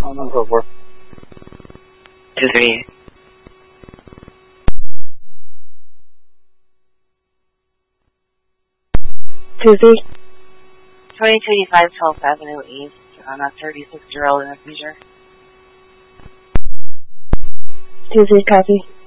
On 144. 238. Tuesday. 2285 12th Avenue East on a 36-year-old in a seizure. Tuesday, copy.